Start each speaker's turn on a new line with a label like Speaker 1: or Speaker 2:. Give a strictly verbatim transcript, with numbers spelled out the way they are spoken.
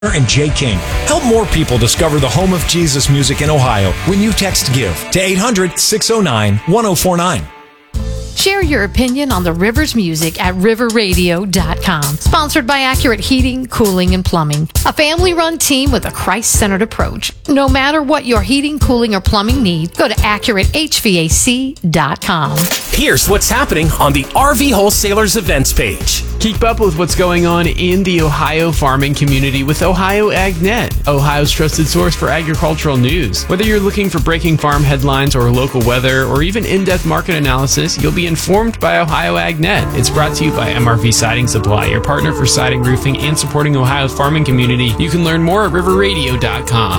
Speaker 1: and Jay King. Help more people discover the home of Jesus music in Ohio when you text GIVE to eight hundred, six oh nine, one oh four nine.
Speaker 2: Share your opinion on the Rivers music at river radio dot com. Sponsored by Accurate Heating, Cooling, and Plumbing. A family-run team with a Christ-centered approach. No matter what your heating, cooling, or plumbing needs, go to accurate h v a c dot com.
Speaker 3: Here's what's happening on the R V Wholesalers events page.
Speaker 4: Keep up with what's going on in the Ohio farming community with Ohio AgNet, Ohio's trusted source for agricultural news. Whether you're looking for breaking farm headlines or local weather or even in-depth market analysis, you'll be informed by Ohio AgNet. It's brought to you by M R V Siding Supply, your partner for siding, roofing, and supporting Ohio's farming community. You can learn more at river radio dot com.